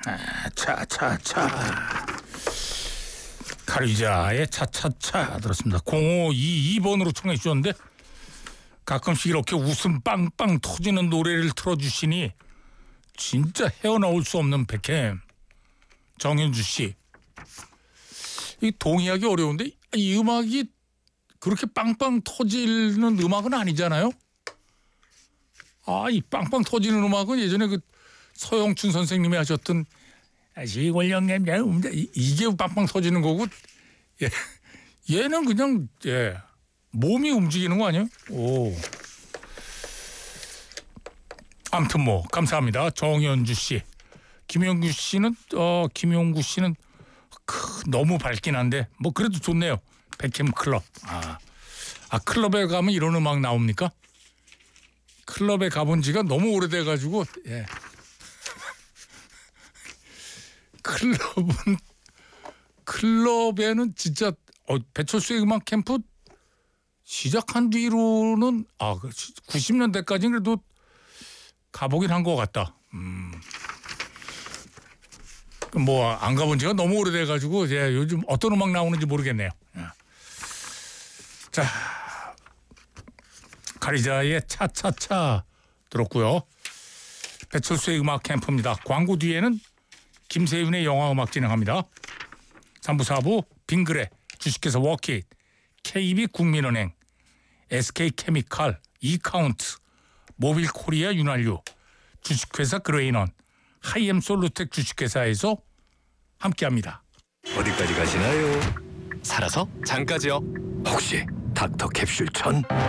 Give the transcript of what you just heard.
차차차 가리자의 차차차 들었습니다. 0522번으로 청해 주셨는데 가끔씩 이렇게 웃음 빵빵 터지는 노래를 틀어주시니 진짜 헤어나올 수 없는 백햄 정현주 씨. 이 동의하기 어려운데 이 음악이 그렇게 빵빵 터지는 음악은 아니잖아요. 이 빵빵 터지는 음악은 예전에 그 서영춘 선생님이 하셨던 시골 영감 이게 빵빵 터지는 거고 얘는 그냥 몸이 움직이는 거 아니에요? 아무튼 뭐 감사합니다. 정현주 씨. 김용구 씨는 너무 밝긴 한데 뭐 그래도 좋네요. 백햄 클럽. 클럽에 가면 이런 음악 나옵니까? 클럽에 가본 지가 너무 오래돼가지고 클럽에는 진짜 배철수의 음악 캠프 시작한 뒤로는 90년대까지는 그래도 가보긴 한 것 같다. 뭐 안 가본 지가 너무 오래돼가지고 요즘 어떤 음악 나오는지 모르겠네요. 자, 가리자의 차차차 들었고요. 배철수의 음악 캠프입니다. 광고 뒤에는 김세윤의 영화 음악 진행합니다. 3부 4부 빙그레 주식회사 워킷 KB국민은행 SK케미칼 이카운트 모빌코리아 윤활유 주식회사 그레이넌 하이엠솔루텍 주식회사에서 함께합니다. 어디까지 가시나요? 살아서 장까지요. 혹시 닥터 캡슐 천?